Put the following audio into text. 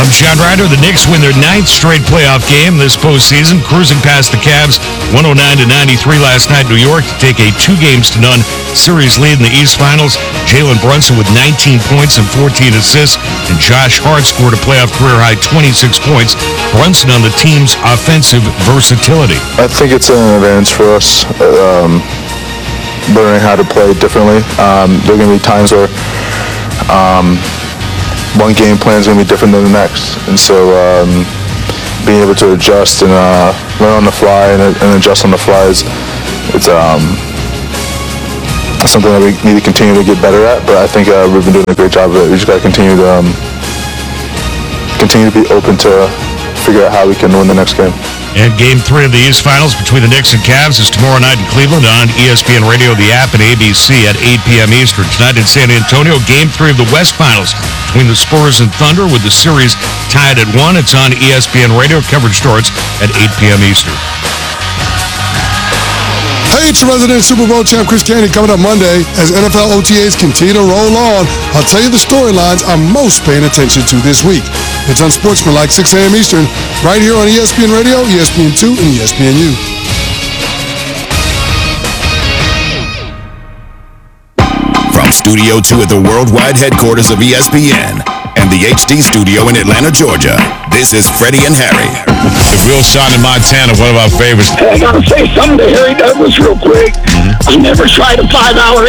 I'm John Ryder. The Knicks win their 9th straight playoff game this postseason, cruising past the Cavs 109-93 last night in New York to take a 2-0 series lead in the East Finals. Jalen Brunson with 19 points and 14 assists, and Josh Hart scored a playoff career-high 26 points. Brunson on the team's offensive versatility. I think it's an advantage for us, learning how to play differently. There are going to be times where one game plan is going to be different than the next, and so being able to adjust and learn on the fly and adjust on the fly is something that we need to continue to get better at. But I think we've been doing a great job of it. We just got to continue to be open to figure out how we can win the next game. And Game 3 of the East Finals between the Knicks and Cavs is tomorrow night in Cleveland on ESPN Radio, the app, and ABC at 8 p.m. Eastern. Tonight in San Antonio, Game 3 of the West Finals between the Spurs and Thunder, with the series tied at 1. It's on ESPN Radio. Coverage starts at 8 p.m. Eastern. Hey, it's your resident Super Bowl champ Chris Canty coming up Monday as NFL OTAs continue to roll on. I'll tell you the storylines I'm most paying attention to this week. It's Unsportsmanlike, 6 a.m. Eastern, right here on ESPN Radio, ESPN2, and ESPNU. From Studio 2 at the worldwide headquarters of ESPN and the HD studio in Atlanta, Georgia, this is Freddie and Harry. The real shot in Montana, one of our favorites. I gotta say something to Harry Douglas real quick. I never tried a 5-hour